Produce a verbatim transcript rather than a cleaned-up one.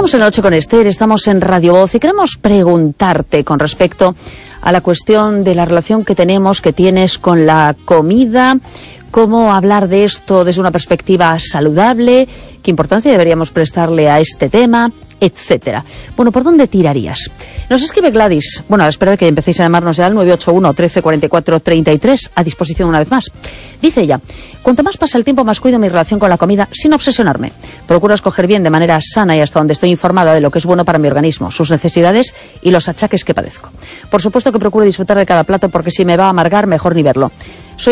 Estamos en La Noche con Esther, estamos en Radio Voz y queremos preguntarte con respecto a la cuestión de la relación que tenemos, que tienes con la comida, cómo hablar de esto desde una perspectiva saludable, qué importancia deberíamos prestarle a este tema, etcétera. Bueno, ¿por dónde tirarías? Nos escribe Gladys, bueno, a la espera de que empecéis a llamarnos ya al nueve ocho uno, trece, cuarenta y cuatro, treinta y tres, a disposición una vez más. Dice ella, cuanto más pasa el tiempo, más cuido mi relación con la comida sin obsesionarme. Procuro escoger bien de manera sana y hasta donde estoy informada de lo que es bueno para mi organismo, sus necesidades y los achaques que padezco. Por supuesto que procuro disfrutar de cada plato porque si me va a amargar, mejor ni verlo. Soy